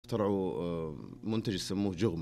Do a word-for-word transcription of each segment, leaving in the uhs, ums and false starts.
اخترعوا منتج يسموه جغمة.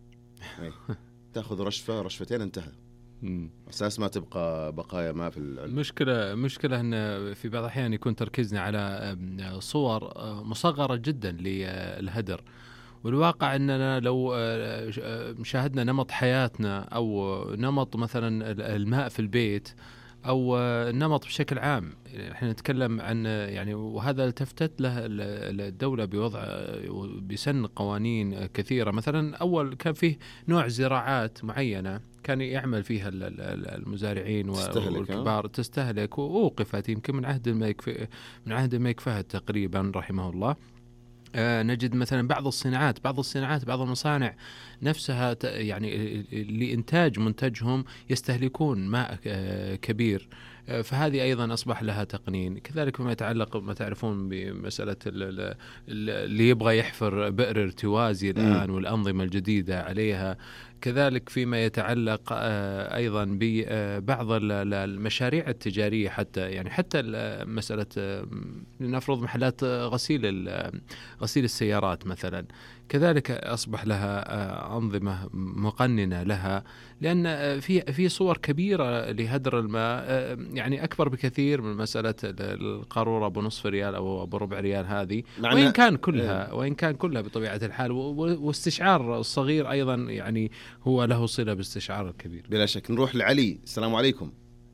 تأخذ رشفة رشفتين انتهى. أساس ما تبقى بقايا ما في العلم. مشكلة مشكلة أن في بعض الأحيان يكون تركيزنا على صور مصغرة جدا للهدر، والواقع أننا لو شاهدنا نمط حياتنا أو نمط مثلا الماء في البيت أو نمط بشكل عام، احنا نتكلم عن يعني، وهذا التفتت له الدولة بوضع بسن قوانين كثيرة. مثلا أول كان فيه نوع زراعات معينة كان يعمل فيها المزارعين والكبار تستهلك، ووقفت يمكن من عهد الملك من عهد الملك فهد تقريبا رحمه الله. آه نجد مثلا بعض الصناعات بعض الصناعات بعض المصانع نفسها يعني لإنتاج منتجهم يستهلكون ماء آه كبير، آه فهذه أيضا أصبح لها تقنين. كذلك فيما يتعلق ما تعرفون بمسألة اللي يبغى يحفر بئر ارتوازي الآن والأنظمة الجديدة عليها. كذلك فيما يتعلق أيضا ببعض المشاريع التجارية، حتى يعني حتى مسألة لنفرض محلات غسيل غسيل السيارات مثلا، كذلك أصبح لها أنظمة مقننة لها، لأن في في صور كبيرة لهدر الماء يعني أكبر بكثير من مسألة القارورة بنصف ريال أو بربع ريال هذه، وإن كان كلها وإن كان كلها بطبيعة الحال، واستشعار الصغير أيضا يعني هو له صلة باستشعار الكبير بلا شك. نروح لعلي. السلام عليكم.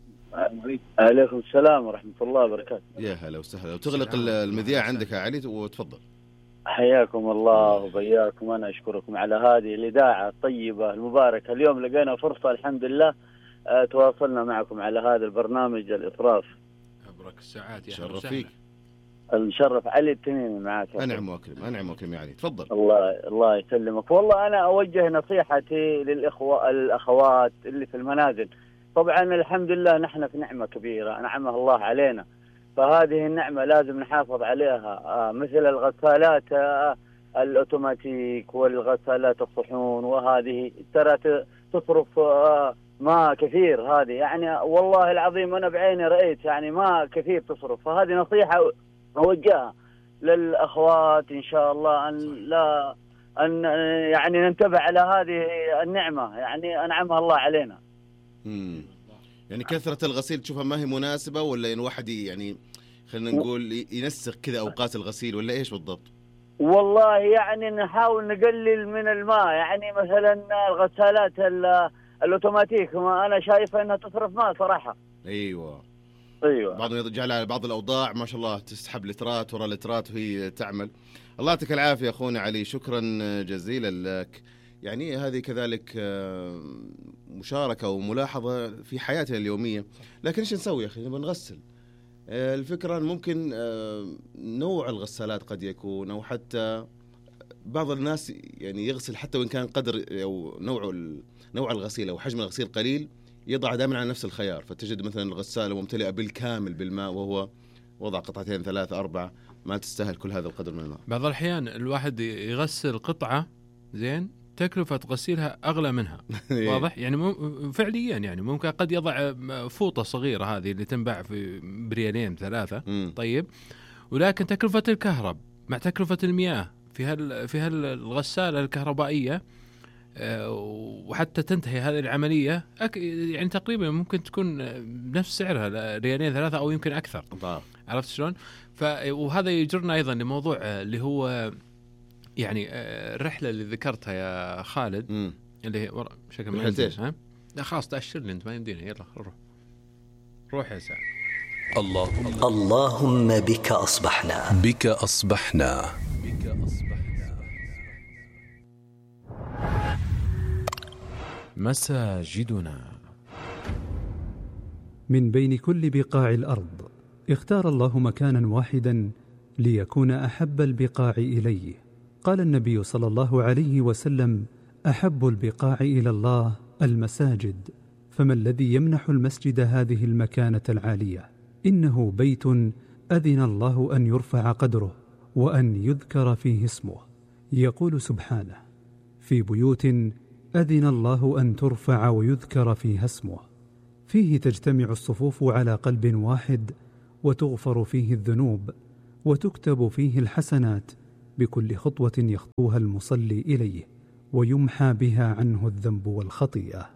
عليكم السلام ورحمة الله وبركاته. يا هلا وسهلا. وتغلق المذياع عندك يا علي وتفضل. حياكم الله وبياكم. أنا أشكركم على هذه الإذاعة الطيبة المباركة. اليوم لقينا فرصة الحمد لله أه تواصلنا معكم على هذا البرنامج الإطراف. أبرك الساعات يا شرف فيك. نشرف. علي التميمي معك. أنعم وأكرم. أنعم وأكرم يا علي. تفضل. الله الله يسلمك. والله أنا أوجه نصيحتي للإخوة الأخوات اللي في المنازل. طبعا الحمد لله نحن في نعمة كبيرة نعمه الله علينا، فهذه النعمة لازم نحافظ عليها. آه مثل الغسالات آه الأوتوماتيك والغسالات الصحون، وهذه ترى تصرف آه ما كثير. هذه يعني والله العظيم أنا بعيني رأيت يعني ما كثير تصرف. فهذه نصيحة أوجهها للأخوات إن شاء الله، أن لا أن يعني ننتبه على هذه النعمة يعني أنعمها الله علينا. مم. يعني كثرة الغسيل تشوفها ما هي مناسبة، ولا إن واحد يعني خلينا نقول ينسق كذا أوقات الغسيل، ولا إيش بالضبط؟ والله يعني نحاول نقلل من الماء. يعني مثلا الغسالات الأوتوماتيك أنا شايفة أنها تصرف ماء صراحة. أيوة أيوة. بعضهم يرجع على بعض الأوضاع ما شاء الله تسحب لترات ورا لترات وهي تعمل. الله يعطيك العافية أخونا علي، شكرا جزيلا لك. يعني هذه كذلك مشاركة وملاحظة في حياتنا اليومية. لكن إيش نسوي يا أخي؟ نبغى نغسل. الفكرة ممكن نوع الغسالات قد يكون، أو حتى بعض الناس يعني يغسل حتى وإن كان قدر أو نوع نوع الغسيل أو حجم الغسيل قليل، يضع دائما على نفس الخيار، فتجد مثلا الغسالة ممتلئة بالكامل بالماء وهو وضع قطعتين ثلاثة أربعة، ما تستاهل كل هذا القدر من الماء. بعض الأحيان الواحد يغسل قطعة زين تكلفة غسيلها أغلى منها. واضح يعني مم فعليا يعني ممكن قد يضع فوطة صغيرة هذه اللي تنباع في بريالين ثلاثة. مم. طيب، ولكن تكلفة الكهرب مع تكلفة المياه في هال في هالغسالة الكهربائية أه وحتى تنتهي هذه العملية يعني تقريبا ممكن تكون بنفس سعرها ريالين ثلاثة أو يمكن أكثر. طبعا. عرفت شلون؟ وهذا يجرنا أيضا لموضوع اللي هو يعني الرحلة اللي ذكرتها يا خالد. مم. اللي هي ورا شكل ما ها لا خلاص تأشر لي أنت ما يمدينا. يلا روح روح يا سعد. اللهم اللهم بك أصبحنا بك أصبحنا بك أصبحنا مساجدنا. من بين كل بقاع الأرض اختار الله مكانا واحدا ليكون أحب البقاع إليه. قال النبي صلى الله عليه وسلم: أحب البقاع إلى الله المساجد، فما الذي يمنح المسجد هذه المكانة العالية؟ إنه بيت أذن الله أن يرفع قدره وأن يذكر فيه اسمه. يقول سبحانه: في بيوت أذن الله أن ترفع ويذكر فيها اسمه. فيه تجتمع الصفوف على قلب واحد، وتغفر فيه الذنوب، وتكتب فيه الحسنات، بكل خطوة يخطوها المصلي إليه، ويمحى بها عنه الذنب والخطيئة.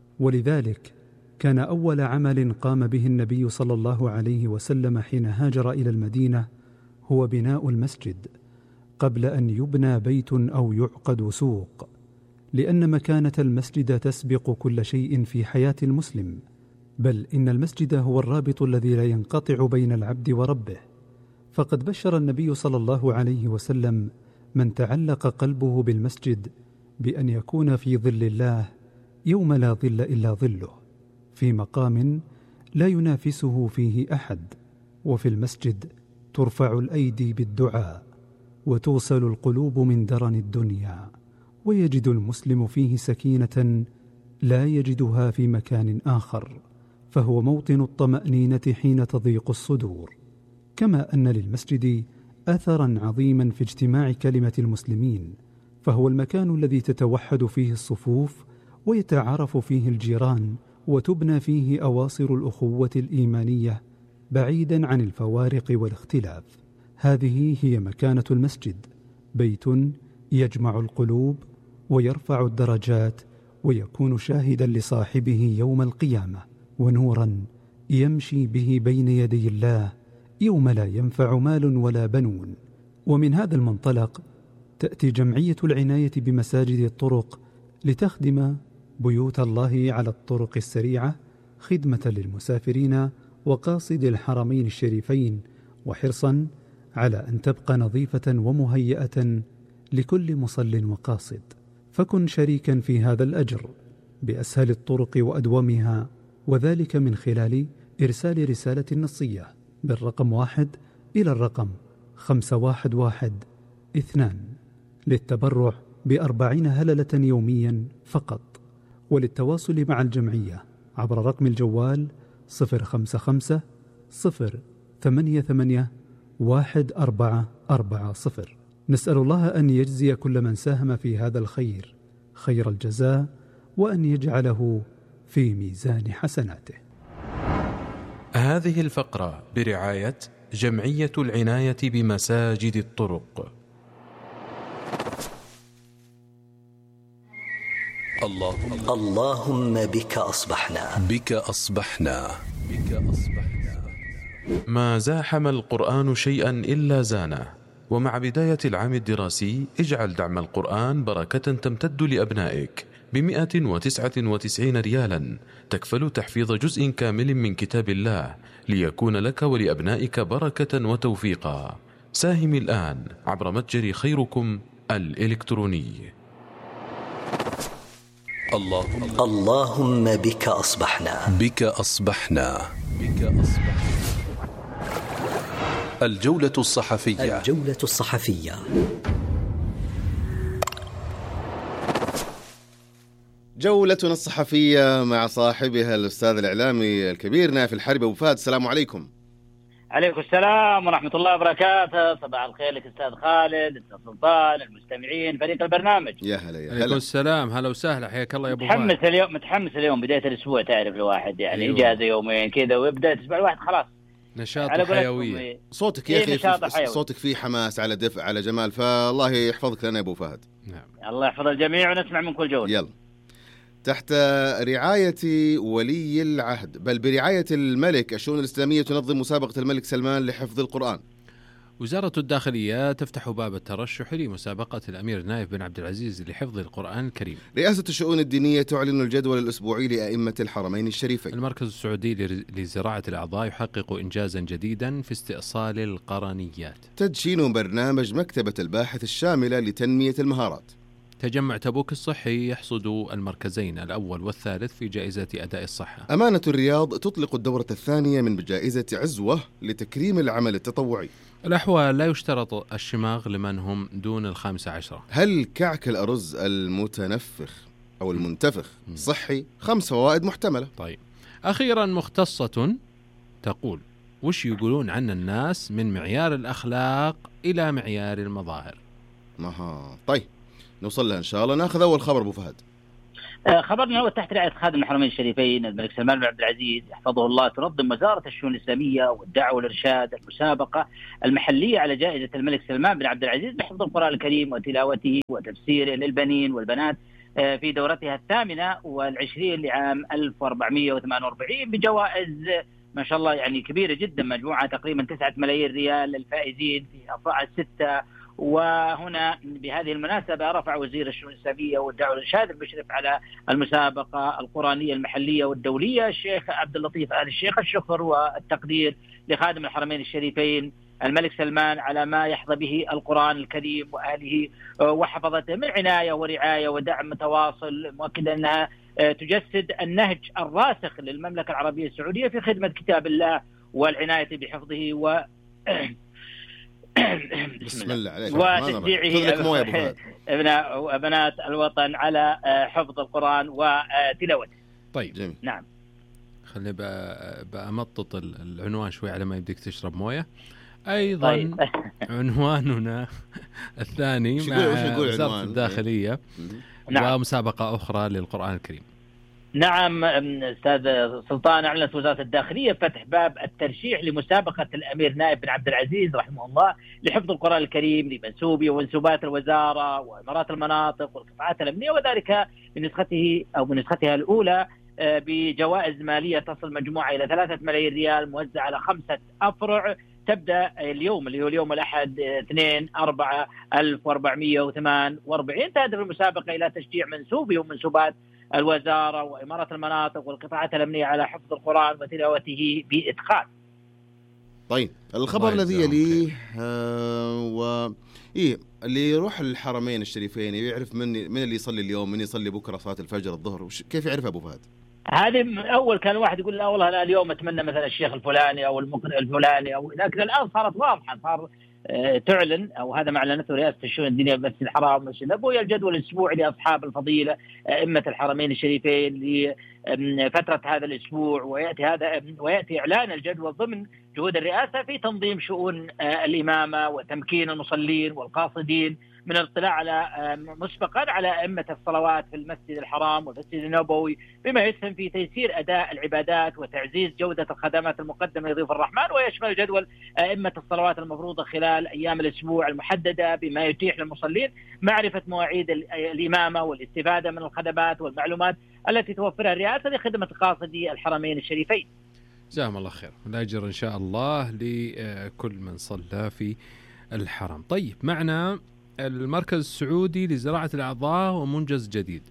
ولذلك كان أول عمل قام به النبي صلى الله عليه وسلم حين هاجر إلى المدينة هو بناء المسجد، قبل أن يبنى بيت أو يعقد سوق، لأن مكانة المسجد تسبق كل شيء في حياة المسلم، بل إن المسجد هو الرابط الذي لا ينقطع بين العبد وربه. فقد بشر النبي صلى الله عليه وسلم من تعلق قلبه بالمسجد بأن يكون في ظل الله يوم لا ظل إلا ظله، في مقام لا ينافسه فيه أحد. وفي المسجد ترفع الأيدي بالدعاء، وتغسل القلوب من درن الدنيا، ويجد المسلم فيه سكينة لا يجدها في مكان آخر، فهو موطن الطمأنينة حين تضيق الصدور. كما أن للمسجد أثرا عظيما في اجتماع كلمة المسلمين، فهو المكان الذي تتوحد فيه الصفوف ويتعارف فيه الجيران، وتبنى فيه أواصر الأخوة الإيمانية بعيدا عن الفوارق والاختلاف. هذه هي مكانة المسجد، بيت يجمع القلوب ويرفع الدرجات، ويكون شاهدا لصاحبه يوم القيامة، ونورا يمشي به بين يدي الله يوم لا ينفع مال ولا بنون. ومن هذا المنطلق تأتي جمعية العناية بمساجد الطرق لتخدم بيوت الله على الطرق السريعة، خدمة للمسافرين وقاصد الحرمين الشريفين، وحرصا على أن تبقى نظيفة ومهيئة لكل مصل وقاصد. فكن شريكا في هذا الأجر بأسهل الطرق وأدومها، وذلك من خلال إرسال رسالة نصية بالرقم واحد إلى الرقم خمسة واحد واحد اثنان للتبرع بأربعين هللة يوميا فقط. وللتواصل مع الجمعية عبر رقم الجوال صفر خمسة خمسة صفر ثمانية ثمانية واحد أربعة أربعة صفر. نسأل الله أن يجزي كل من ساهم في هذا الخير خير الجزاء، وأن يجعله في ميزان حسناته. هذه الفقرة برعاية جمعية العناية بمساجد الطرق. اللهم اللهم بك أصبحنا بك أصبحنا بك أصبحنا. ما زاحم القرآن شيئا إلا زانه. ومع بداية العام الدراسي اجعل دعم القرآن بركة تمتد لأبنائك بمئة وتسعة وتسعين ريالا، تكفل تحفيظ جزء كامل من كتاب الله ليكون لك ولأبنائك بركة وتوفيقا. ساهم الآن عبر متجر خيركم الإلكتروني. اللهم اللهم بك أصبحنا بك أصبحنا بك أصبحنا. الجولة الصحفية الجولة الصحفية. جولتنا الصحفية مع صاحبها الأستاذ الإعلامي الكبير نايف الحربي. أبو فهد، السلام عليكم. عليكم السلام ورحمة الله وبركاته. صباح الخير لك أستاذ خالد، أستاذ سلطان، المستمعين، فريق البرنامج. يا هلا يا هلا. عليكم السلام، هلا وسهلا، حياك الله يا أبو فهد. متحمس اليوم، متحمس اليوم بداية الأسبوع، تعرف الواحد يعني أيوة. إجازة يومين كذا ويبدأ الأسبوع الواحد خلاص نشاط وحيوية. صوتك يا أخي في صوتك فيه حماس، على دفء، على جمال، فالله يحفظك لنا يا أبو فهد. نعم. الله يحفظ الجميع ونسمع من كل جولة. يلا. تحت رعاية ولي العهد بل برعاية الملك، الشؤون الإسلامية تنظم مسابقة الملك سلمان لحفظ القرآن. وزارة الداخلية تفتح باب الترشح لمسابقة الأمير نايف بن عبد العزيز لحفظ القرآن الكريم. رئاسة الشؤون الدينية تعلن الجدول الأسبوعي لأئمة الحرمين الشريفين. المركز السعودي لزراعة الأعضاء يحقق إنجازا جديدا في استئصال القرنيات. تدشين برنامج مكتبة الباحث الشاملة لتنمية المهارات. تجمع تبوك الصحي يحصد المركزين الأول والثالث في جائزة أداء الصحة. أمانة الرياض تطلق الدورة الثانية من جائزة عزوة لتكريم العمل التطوعي. الأحوال لا يشترط الشماغ لمن هم دون الخامسة عشرة. هل كعك الأرز المتنفخ أو المنتفخ صحي؟ خمس فوائد محتملة. طيب، أخيرا مختصة تقول: وش يقولون عن الناس من معيار الأخلاق إلى معيار المظاهر؟ مها. طيب نوصل لها إن شاء الله. ناخذ أول خبر أبو فهد. خبرنا وتحت رعاية خادم الحرمين الشريفين الملك سلمان بن عبد العزيز يحفظه الله تنظم وزارة الشؤون الإسلامية والدعوة والإرشاد المسابقة المحلية على جائزة الملك سلمان بن عبد العزيز بحفظ القرآن الكريم وتلاوته وتفسيره للبنين والبنات في دورتها الثامنة والعشرين لعام ألف وأربعمائة وثمانية وأربعين بجوائز ما شاء الله يعني كبيرة جدا، مجموعة تقريبا تسعة ملايين ريال للفائزين في أفرع الستة. وهنا بهذه المناسبة رفع وزير الشؤون الإسلامية والدعوة والإرشاد المشرف على المسابقة القرآنية المحلية والدولية الشيخ عبد اللطيف آل الشيخ الشكر والتقدير لخادم الحرمين الشريفين الملك سلمان على ما يحظى به القرآن الكريم وأهله وحفظته من عناية ورعاية ودعم متواصل، مؤكدا أنها تجسد النهج الراسخ للمملكة العربية السعودية في خدمة كتاب الله والعناية بحفظه و بسم الله عليك وتشجيعه ابناء وبنات الوطن على حفظ القرآن وتلاوته. طيب جميل. نعم، خليني بأمطط العنوان شوي على ما يبديك تشرب موية. أيضا طيب. عنواننا الثاني مع وزارة الداخلية نعم. ومسابقة أخرى للقرآن الكريم. نعم أستاذ سلطان، أعلنت وزارة الداخلية فتح باب الترشيح لمسابقة الأمير نائب بن عبد العزيز رحمه الله لحفظ القرآن الكريم لمنسوبي ومنسوبات الوزارة وإمارات المناطق والقطاعات الأمنية، وذلك بنسخته أو بنسختها الأولى بجوائز مالية تصل مجموعة إلى ثلاثة ملايين ريال موزعة على خمسة أفرع تبدأ اليوم اللي هو اليوم الأحد اثنين أربعة ألف وأربعمائة وثمانية وأربعين. تهدف المسابقة إلى تشجيع منسوبي ومنسوبات الوزارة وإمارة المناطق والقطاعات الأمنية على حفظ القرآن وتلاوته بإتقان. طيب الخبر الذي يليه آه و إيه اللي يروح الحرمين الشريفين يعرف من من اللي يصلي اليوم من يصلي بكرة صلاة الفجر الظهر، كيف يعرف أبو فهد؟ هذه أول كان واحد يقول لا والله أنا اليوم أتمنى مثلا الشيخ الفلاني أو المقرئ الفلاني أو، لكن الآن صارت واضحة، صار تعلن أو هذا ما أعلنته رئاسة الشؤون الدينية بالمسجد الحرام والمسجد النبوي الجدول الأسبوعي لأصحاب الفضيلة أئمة الحرمين الشريفين لفترة هذا الأسبوع، ويأتي هذا ويأتي إعلان الجدول ضمن جهود الرئاسة في تنظيم شؤون الإمامة وتمكين المصلين والقاصدين من الاطلاع على مسبقا على أئمة الصلوات في المسجد الحرام والمسجد النبوي، بما يسهم في تيسير أداء العبادات وتعزيز جودة الخدمات المقدمة لضيوف الرحمن. ويشمل جدول أئمة الصلوات المفروضة خلال أيام الأسبوع المحددة بما يتيح للمصلين معرفة مواعيد الإمامة والاستفادة من الخدمات والمعلومات التي توفرها الرئاسة لخدمة قاصدي الحرمين الشريفين. جزاهم الله خير، والأجر إن شاء الله لكل من صلى في الحرم. طيب معنا المركز السعودي لزراعة الأعضاء ومنجز جديد.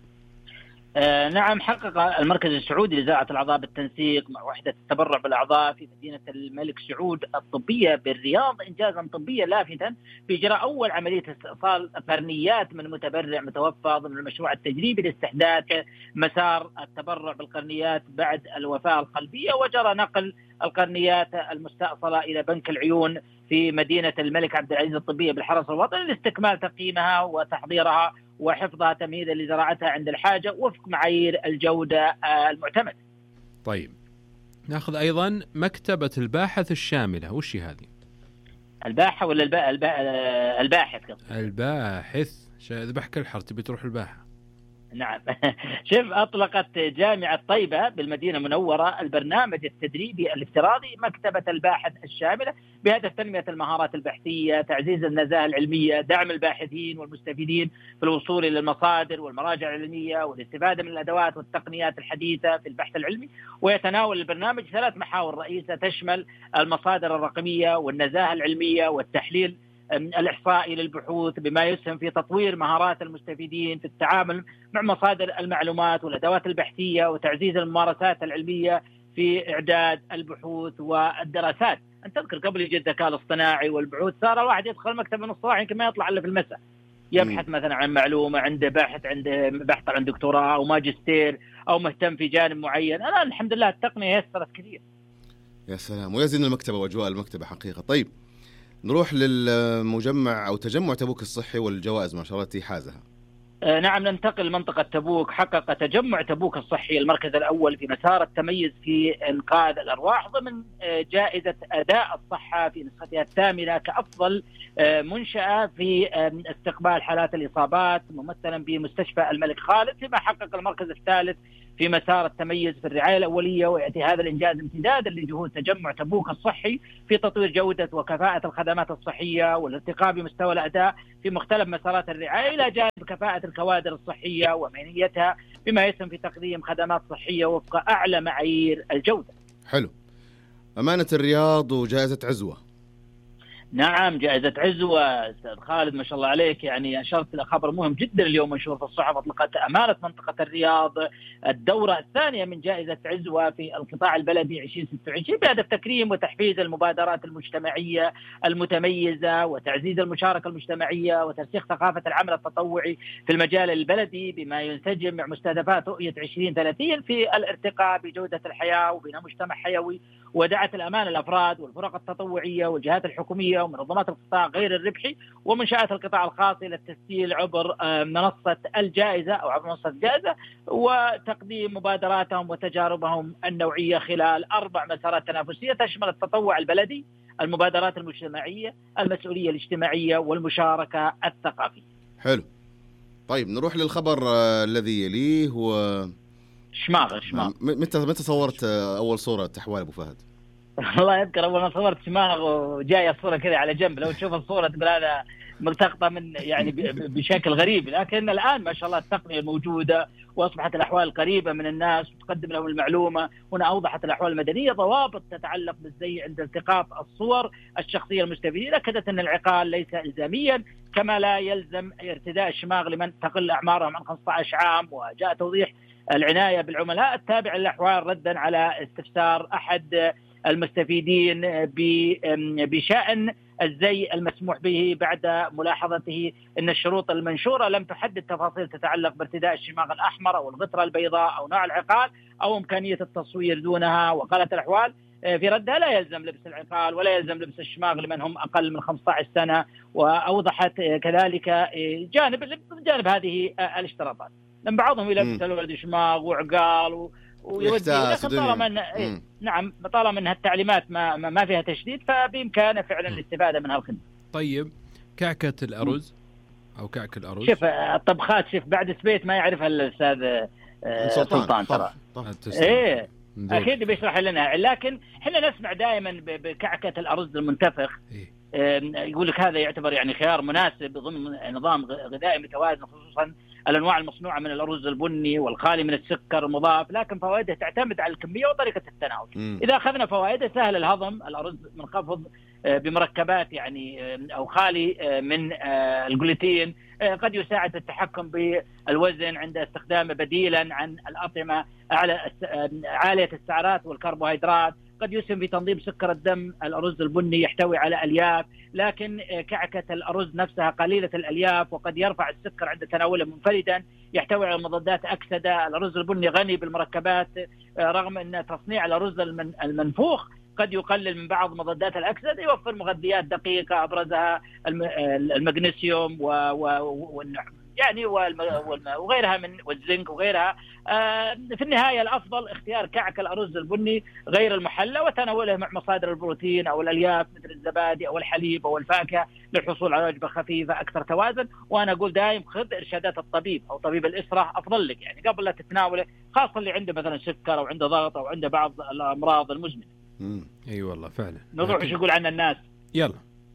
آه نعم، حقق المركز السعودي لزراعة الأعضاء بالتنسيق مع وحدة التبرع بالأعضاء في مدينة الملك سعود الطبية بالرياض إنجازا طبيا لافتا بإجراء أول عملية استئصال قرنيات من متبرع متوفى ضمن المشروع التجريبي لاستحداث مسار التبرع بالقرنيات بعد الوفاة القلبية، وجرى نقل القرنيات المستأصلة إلى بنك العيون في مدينة الملك عبد العزيز الطبية بالحرس الوطني لاستكمال تقييمها وتحضيرها وحفظها تمهيدا لزراعتها عند الحاجة وفق معايير الجودة المعتمدة. طيب ناخذ أيضا مكتبة الباحث الشاملة، وش هذه؟ الباحة ولا البا... البا... الباحث؟ الباحث، إذا بحكي الحر تبي تروح الباحة. نعم. شوف، أطلقت جامعة طيبة بالمدينة المنورة البرنامج التدريبي الافتراضي مكتبة الباحث الشاملة بهدف تنمية المهارات البحثية، تعزيز النزاهة العلمية، دعم الباحثين والمستفيدين في الوصول إلى المصادر والمراجع العلمية والاستفادة من الأدوات والتقنيات الحديثة في البحث العلمي. ويتناول البرنامج ثلاث محاور رئيسة تشمل المصادر الرقمية والنزاهة العلمية والتحليل الإحصائي للبحوث بما يسهم في تطوير مهارات المستفيدين في التعامل مع مصادر المعلومات والأدوات البحثية وتعزيز الممارسات العلمية في إعداد البحوث والدراسات. أنت تذكر قبل يجي الذكاء الاصطناعي والبحوث صار الواحد يدخل مكتب من الصباح يمكن ما يطلع إلا في المساء يبحث مثلا عن معلومة، عنده باحث عنده بحث عن دكتوراه أو ماجستير أو مهتم في جانب معين. أنا الحمد لله التقنية يسرت كثير. يا سلام، ويزين المكتبة وأجواء المكتبة حقيقة. طيب نروح للمجمع أو تجمع تبوك الصحي والجوائز ما شاء الله حازها. نعم، ننتقل لمنطقة تبوك. حقق تجمع تبوك الصحي المركز الأول في مسار التميز في إنقاذ الأرواح ضمن جائزة أداء الصحة في نسختها الثامنة كأفضل منشأة في استقبال حالات الإصابات، ممثلا بمستشفى الملك خالد، فيما حقق المركز الثالث في مسار التميز في الرعاية الأولية. ويأتي هذا الإنجاز امتدادا لجهود تجمع تبوك الصحي في تطوير جودة وكفاءة الخدمات الصحية والارتقاء بمستوى الأداء في مختلف مسارات الرعاية، إلى جانب كفاءة الكوادر الصحية ومهنيتها، بما يسهم في تقديم خدمات صحية وفق أعلى معايير الجودة. حلو. أمانة الرياض وجائزة عزوة. نعم، جائزة عزوة أستاذ خالد ما شاء الله عليك، يعني أشرت إلى خبر مهم جدا اليوم منشور في الصحف. أطلقت أمانة منطقة الرياض الدورة الثانية من جائزة عزوة في القطاع البلدي عشرين ستة وعشرين بهدف تكريم وتحفيز المبادرات المجتمعية المتميزة وتعزيز المشاركة المجتمعية وترسيخ ثقافة العمل التطوعي في المجال البلدي، بما ينسجم مع مستهدفات رؤية عشرين ثلاثين في الارتقاء بجودة الحياة وبناء مجتمع حيوي. ودعت الأمانة الأفراد والفرق التطوعية والجهات الحكومية ومنظمات القطاع غير الربحي ومنشآت القطاع الخاص إلى التسجيل عبر منصة الجائزة أو عبر منصة الجائزة وتقديم مبادراتهم وتجاربهم النوعية خلال أربع مسارات تنافسية تشمل التطوع البلدي، المبادرات المجتمعية، المسؤولية الاجتماعية، والمشاركة الثقافية. حلو. طيب نروح للخبر الذي يليه هو شماغ. شماغ متى متى صورت أول صورة تحوال أبو فهد؟ الله يذكر أول ما صورت شماغ وجاية الصورة كذا على جنب، لو تشوف الصورة تقول هذا ملتقطة من يعني بشكل غريب، لكن الآن ما شاء الله التقنية الموجودة وأصبحت الأحوال قريبة من الناس وتقدم لهم المعلومة. هنا أوضحت الأحوال المدنية ضوابط تتعلق بالزي عند التقاط الصور الشخصية المستفيدين. أكدت أن العقال ليس إلزاميا، كما لا يلزم ارتداء الشماغ لمن تقل أعمارهم عن خمسة عشر عام. وجاء توضيح العناية بالعملاء التابع للأحوال ردا على استفسار أحد المستفيدين بشأن الزي المسموح به بعد ملاحظته أن الشروط المنشورة لم تحدد تفاصيل تتعلق بارتداء الشماغ الأحمر أو الغترة البيضاء أو نوع العقال أو إمكانية التصوير دونها. وقالت الأحوال في ردها لا يلزم لبس العقال ولا يلزم لبس الشماغ لمن هم أقل من خمسة عشر سنة. وأوضحت كذلك جانب جانب هذه الاشتراطات، لأن بعضهم يلبس الولد شماغ وعقال ويودي، لكن طالما إن إيه نعم طالما أنها التعليمات ما ما فيها تشديد فبإمكانه فعلا الاستفادة من هالخدمة. طيب كعكة الأرز أو كعك الأرز، شوف الطبخات، شوف بعد سبيت ما يعرفها الأستاذ سلطان ترى. إيه أكيد بيشرح لنا، لكن إحنا نسمع دائما بكعكة الأرز المنتفخ. إيه؟ يقول لك هذا يعتبر يعني خيار مناسب ضمن نظام غذائي متوازن، خصوصا الأنواع المصنوعة من الأرز البني والخالي من السكر المضاف، لكن فوائده تعتمد على الكمية وطريقة التناول. م. إذا أخذنا فوائده سهل الهضم، الأرز منخفض بمركبات يعني أو خالي من الجلوتين، قد يساعد في التحكم بالوزن عند استخدامه بديلا عن الأطعمة عالية السعرات والكربوهيدرات. قد يسهم في تنظيم سكر الدم. الأرز البني يحتوي على ألياف، لكن كعكة الأرز نفسها قليلة الألياف وقد يرفع السكر عند تناوله منفردا. يحتوي على مضادات أكسدة. الأرز البني غني بالمركبات، رغم أن تصنيع الأرز المنفوخ قد يقلل من بعض مضادات الأكسدة. يوفر مغذيات دقيقة أبرزها المغنيسيوم و يعني وغيرها من والزنك وغيرها. في النهاية الأفضل اختيار كعك الأرز البني غير المحلى وتناوله مع مصادر البروتين أو الألياف مثل الزبادي أو الحليب أو الفاكهة للحصول على وجبة خفيفة أكثر توازن. وأنا أقول دائم خذ إرشادات الطبيب أو طبيب الأسرة أفضل لك، يعني قبل لا تتناوله، خاصة اللي عنده مثلا سكر أو عنده ضغط أو عنده بعض الأمراض المزمنة. أي والله فعلا. نروح وش يقول عن الناس؟ يلا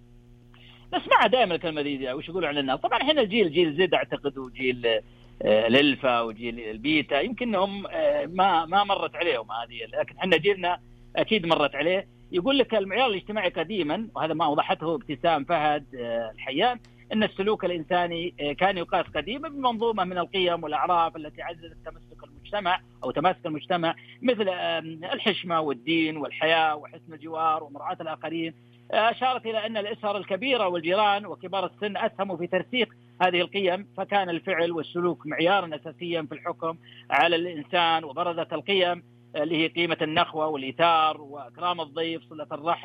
نسمعها دائما الكلمة دي، وش يقولوا عن الناس. طبعا احنا جيل جيل زد اعتقد، وجيل الالفا وجيل البيتا يمكنهم ما ما مرت عليهم هذه، لكن احنا جيلنا اكيد مرت عليه. يقول لك المعيار الاجتماعي قديما، وهذا ما اوضحته ابتسام فهد الحيان، ان السلوك الانساني كان يقاس قديما بمنظومه من القيم والاعراف التي عززت تمسك المجتمع او تماسك المجتمع، مثل الحشمه والدين والحياه وحسن الجوار ومراعاه الاخرين. أشارت إلى أن الأسر الكبيرة والجيران وكبار السن أسهموا في ترسيخ هذه القيم، فكان الفعل والسلوك معيارا أساسيا في الحكم على الإنسان. وبرزت القيم اللي هي قيمة النخوة والإيثار وإكرام الضيف، صلة الرحم،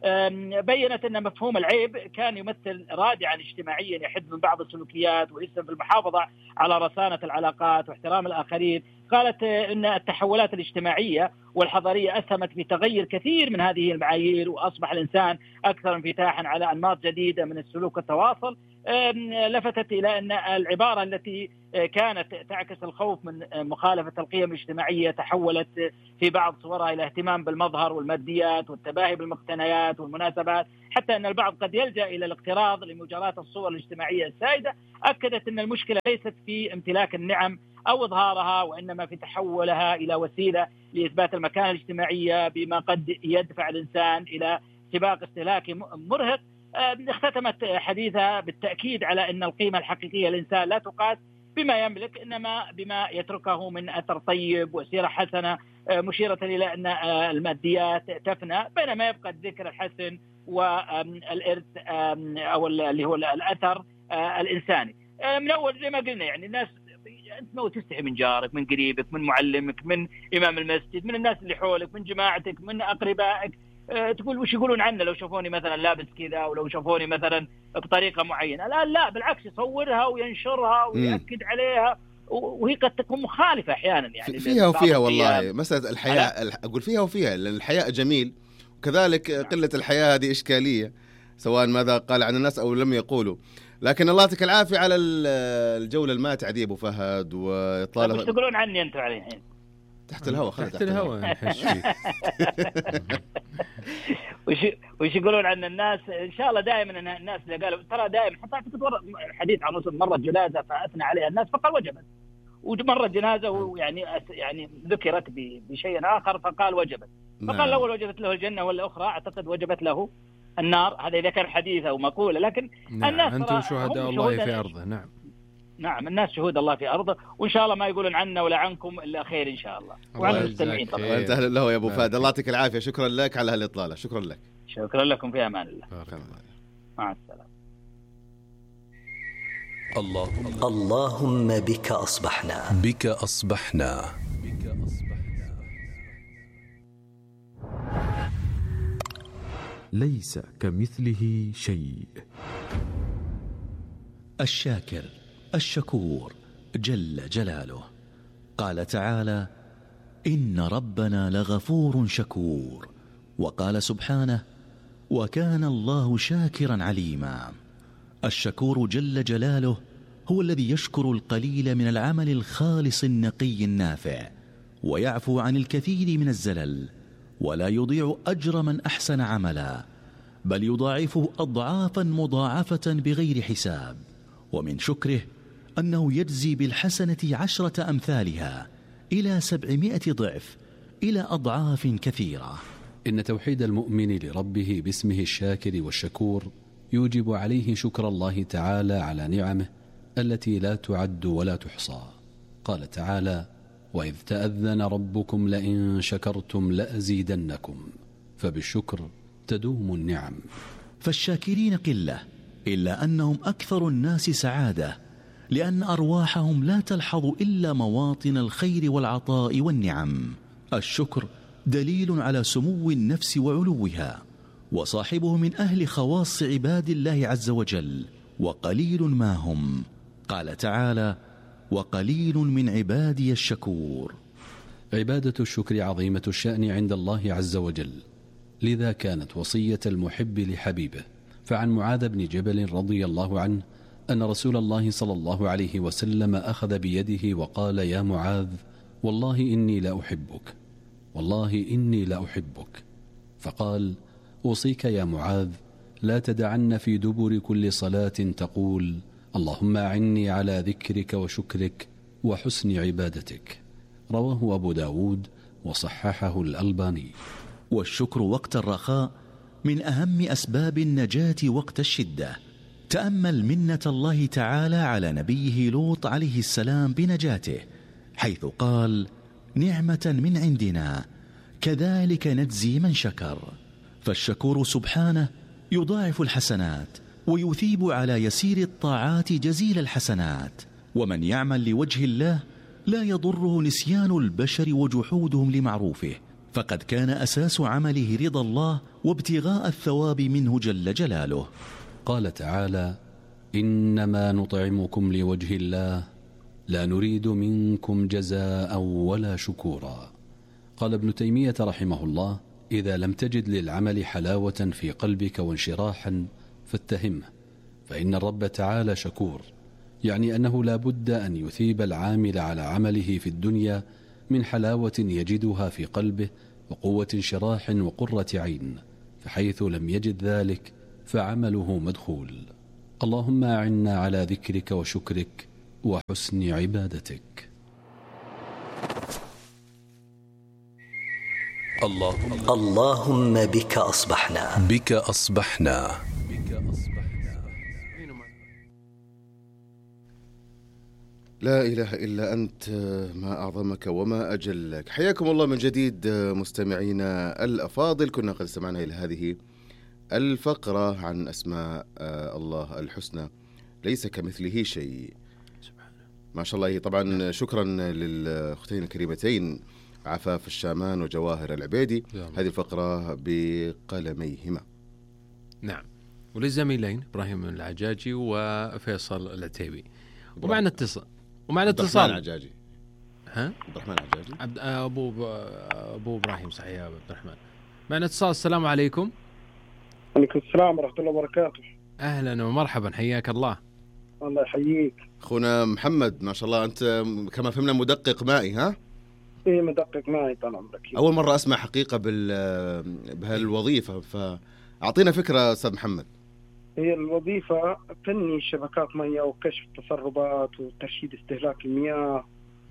بيّنت أن مفهوم العيب كان يمثل رادعا اجتماعيا يحد من بعض السلوكيات ويسهم في المحافظة على رصانة العلاقات واحترام الآخرين. قالت أن التحولات الاجتماعية والحضارية أسهمت في تغيير كثير من هذه المعايير، وأصبح الإنسان أكثر انفتاحا على أنماط جديدة من السلوك والتواصل. لفتت إلى أن العبارة التي كانت تعكس الخوف من مخالفة القيم الاجتماعية تحولت في بعض صورها إلى اهتمام بالمظهر والماديات والتباهي بالمقتنيات والمناسبات، حتى أن البعض قد يلجأ إلى الاقتراض لمجاراة الصور الاجتماعية السائدة. أكدت أن المشكلة ليست في امتلاك النعم أو إظهارها، وإنما في تحولها إلى وسيلة لإثبات المكانة الاجتماعية بما قد يدفع الإنسان إلى سباق استهلاكي مرهق. اختتمت حديثها بالتأكيد على أن القيمة الحقيقية للإنسان لا تقاس بما يملك، إنما بما يتركه من أثر طيب وسيرة حسنة، مشيرة إلى أن الماديات تفنى بينما يبقى الذكر الحسن والإرث أو اللي هو الأثر الإنساني. من أول زي ما قلنا يعني الناس أنت ما تستحي من جارك، من قريبك، من معلمك، من إمام المسجد، من الناس اللي حولك، من جماعتك، من أقربائك. أه تقول وش يقولون عنه لو شافوني مثلا لابس كذا، أو لو شافوني مثلا بطريقة معينة. الآن لا، بالعكس يصورها وينشرها ويأكد عليها، وهي قد تكون مخالفة أحيانا يعني فيها وفيها والله مسألة الحياء. أقول فيها وفيها، لأن الحياء جميل، وكذلك قلة الحياء هذه إشكالية سواء ماذا قال عن الناس أو لم يقولوا. لكن الله يعطيك العافية على الجولة الماتعة دي أبو فهد وإطلالة. وش تقولون عني أنتم عليه تحت الهواء؟ خلنا تحت الهواء نحس فيه. وش وش يقولون عن الناس؟ ان شاء الله دائما ان الناس اللي قالوا ترى دائما حتى اعتقد حديث عن رسول مرة جنازه فاثنى عليها الناس فقال وجبت، ومرة جنازه ويعني يعني ذكرت بشيء اخر فقال وجبت، فقال الاول وجبت له الجنه والاخرى اعتقد وجبت له النار. هذا اذا كان حديث او مقوله، لكن نعم الناس انتم شهداء الله في ارضه. نعم نعم الناس شهود الله في أرضه، وإن شاء الله ما يقولون عنا ولا عنكم إلا خير إن شاء الله، وعن المستمعين طبعا. وأنت أهلا له يا أبو فهد، الله يعطيك العافية، شكرا لك على هالإطلالة. شكرا لك. شكرا لكم، في أمان الله. مع السلامة. اللهم اللهم بك أصبحنا بك أصبحنا بك أصبحنا ليس كمثله شيء. الشاكر الشكور جل جلاله. قال تعالى: إن ربنا لغفور شكور. وقال سبحانه: وكان الله شاكرا عليما. الشكور جل جلاله هو الذي يشكر القليل من العمل الخالص النقي النافع، ويعفو عن الكثير من الزلل، ولا يضيع أجر من أحسن عملا، بل يضاعفه أضعافا مضاعفة بغير حساب. ومن شكره أنه يجزي بالحسنة عشرة أمثالها إلى سبعمائة ضعف إلى أضعاف كثيرة. إن توحيد المؤمن لربه باسمه الشاكر والشكور يوجب عليه شكر الله تعالى على نعمه التي لا تعد ولا تحصى. قال تعالى: وإذ تأذن ربكم لئن شكرتم لأزيدنكم. فبالشكر تدوم النعم. فالشاكرين قلة، إلا أنهم أكثر الناس سعادة، لأن أرواحهم لا تلحظ إلا مواطن الخير والعطاء والنعم. الشكر دليل على سمو النفس وعلوها، وصاحبه من أهل خواص عباد الله عز وجل، وقليل ما هم. قال تعالى: وقليل من عبادي الشكور. عبادة الشكر عظيمة الشأن عند الله عز وجل، لذا كانت وصية المحب لحبيبه. فعن معاذ بن جبل رضي الله عنه أن رسول الله صلى الله عليه وسلم أخذ بيده وقال: يا معاذ، والله إني لا أحبك، والله إني لا أحبك. فقال: أوصيك يا معاذ لا تدعن في دبر كل صلاة تقول: اللهم أعني على ذكرك وشكرك وحسن عبادتك. رواه أبو داود وصححه الألباني. والشكر وقت الرخاء من أهم أسباب النجاة وقت الشدة. تأمل منة الله تعالى على نبيه لوط عليه السلام بنجاته، حيث قال: نعمة من عندنا كذلك نجزي من شكر. فالشكور سبحانه يضاعف الحسنات ويثيب على يسير الطاعات جزيل الحسنات. ومن يعمل لوجه الله لا يضره نسيان البشر وجحودهم لمعروفه، فقد كان أساس عمله رضا الله وابتغاء الثواب منه جل جلاله. قال تعالى: إنما نطعمكم لوجه الله لا نريد منكم جزاء ولا شكورا. قال ابن تيمية رحمه الله: إذا لم تجد للعمل حلاوة في قلبك وانشراحا فاتهمه، فإن الرب تعالى شكور، يعني أنه لا بد أن يثيب العامل على عمله في الدنيا من حلاوة يجدها في قلبه وقوة انشراح وقرة عين، فحيث لم يجد ذلك فعمله مدخول. اللهم أعنا على ذكرك وشكرك وحسن عبادتك. اللهم اللهم بك أصبحنا بك أصبحنا لا إله إلا أنت، ما أعظمك وما أجلك. حياكم الله من جديد مستمعينا الأفاضل. كنا قد استمعنا إلى هذه الفقرة عن أسماء الله الحسنى، ليس كمثله شيء. ما شاء الله. طبعا شكرا للأختين الكريمتين عفاف الشامان وجواهر العبيدي، هذه الفقرة بقلميهما. نعم، وللزميلين إبراهيم العجاجي وفيصل العتيبي. ومعنا اتصال ومعنا اتصال العجاجي. ها عبد الرحمن العجاجي عبد ابو ابو ابراهيم. صحيح يا عبد الرحمن. معنا اتصال. السلام عليكم. وعليكم السلام ورحمة الله وبركاته. اهلا ومرحبا، حياك الله. الله يحييك. اخونا محمد، ما شاء الله انت كما فهمنا مدقق مائي. ها ايه مدقق مائي طال عمرك. اول مرة اسمع حقيقة بال بهالوظيفة، فاعطينا فكرة استاذ محمد. هي الوظيفة فني شبكات مياه وكشف تسربات وترشيد استهلاك المياه،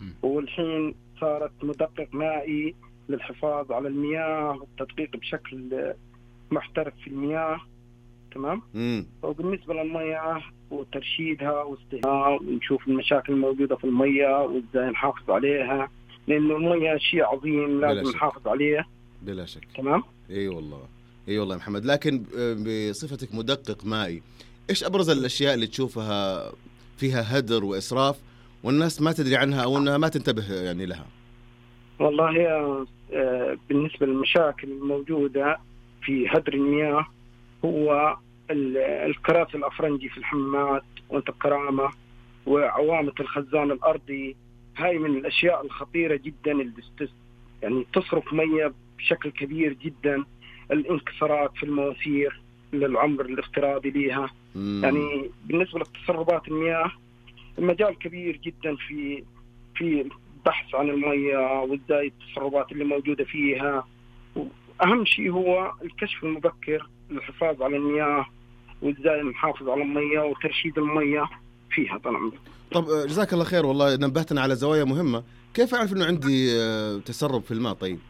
والحين صارت مدقق مائي للحفاظ على المياه والتدقيق بشكل محترف في المياه. تمام. مم. وبالنسبة للمياه وترشيدها واستهلاكها ونشوف المشاكل الموجودة في المياه وازاي نحافظ عليها، لأنه المياه شيء عظيم لازم نحافظ عليه. بلا شك. تمام. اي والله اي والله محمد. لكن بصفتك مدقق مائي، ايش ابرز الاشياء اللي تشوفها فيها هدر واسراف والناس ما تدري عنها او انها ما تنتبه يعني لها؟ والله هي بالنسبه للمشاكل الموجوده في هدر المياه هو الكراسي الافرنجي في الحمامات وانت الكرامه وعوامه الخزان الارضي. هاي من الاشياء الخطيره جدا اللي يعني تصرف مياه بشكل كبير جدا. الانكسارات في المواسير للعمر الافتراضي ليها. مم. يعني بالنسبة لتسربات المياه المجال كبير جدا في في البحث عن المياه وازاي التسربات اللي موجودة فيها. أهم شيء هو الكشف المبكر للحفاظ على المياه وازاي نحافظ على المياه وترشيد المياه فيها طبعا. طب جزاك الله خير، والله نبهتنا على زوايا مهمة. كيف أعرف إنه عندي تسرب في الماء؟ طيب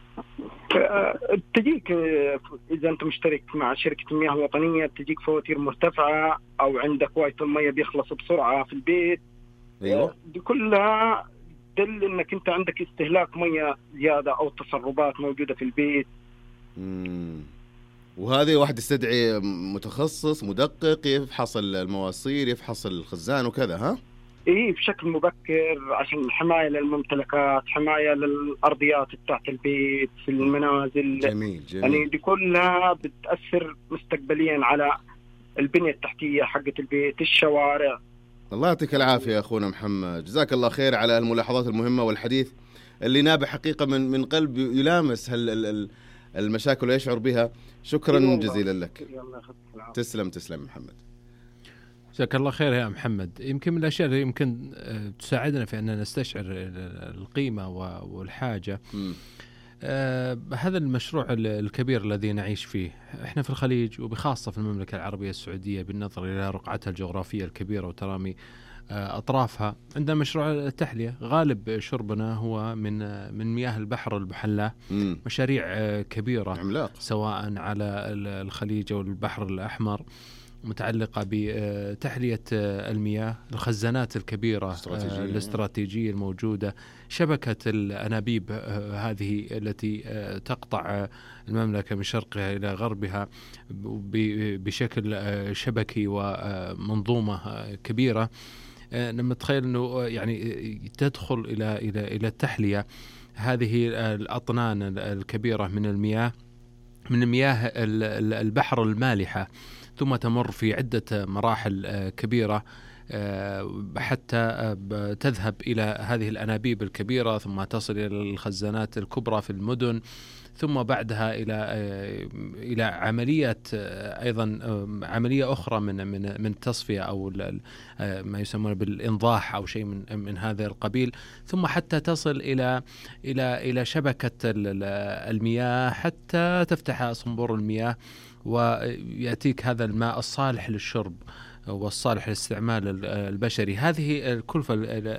تجيك إذا أنت مشترك مع شركة المياه الوطنية تجيك فواتير مرتفعة أو عندك وايت المياه بيخلص بسرعة في البيت. أيوة. دي كلها دل إنك أنت عندك استهلاك مياه زيادة أو تسربات موجودة في البيت. مم. وهذه واحد يستدعي متخصص مدقق يفحص المواسير يفحص الخزان وكذا. ها إيه بشكل مبكر عشان حماية للممتلكات، حماية للأرضيات بتاعت البيت في المنازل. جميل جميل. يعني دي كلها بتأثر مستقبليا على البنية التحتية حقة البيت، الشوارع. الله يعطيك العافية يا أخونا محمد، جزاك الله خير على الملاحظات المهمة والحديث اللي نابع حقيقة من من قلب يلامس هال المشاكل ويشعر بها. شكرا جزيلا لك. تسلم تسلم محمد. جزاك الله خير يا محمد. يمكن من الأشياء اللي يمكن تساعدنا في أن نستشعر القيمة والحاجة آه هذا المشروع الكبير الذي نعيش فيه احنا في الخليج وبخاصة في المملكة العربية السعودية بالنظر إلى رقعتها الجغرافية الكبيرة وترامي آه أطرافها. عندنا مشروع التحلية، غالب شربنا هو من من مياه البحر المحلاة. مشاريع آه كبيرة عملاق سواء على الخليج أو البحر الأحمر متعلقة بتحلية المياه، الخزانات الكبيرة الاستراتيجية, الاستراتيجية الموجودة، شبكة الأنابيب هذه التي تقطع المملكة من شرقها إلى غربها بشكل شبكي ومنظومة كبيرة. لما تخيل أنه يعني تدخل إلى إلى إلى التحلية هذه الأطنان الكبيرة من المياه من مياه البحر المالحة، ثم تمر في عدة مراحل كبيرة حتى تذهب إلى هذه الأنابيب الكبيرة، ثم تصل إلى الخزانات الكبرى في المدن، ثم بعدها إلى إلى عملية أيضا عملية أخرى من من من تصفية أو ما يسمونه بالإنضاح أو شيء من من هذا القبيل، ثم حتى تصل إلى إلى إلى شبكة المياه حتى تفتح صنبور المياه ويأتيك هذا الماء الصالح للشرب والصالح للاستعمال البشري. هذه الكلفة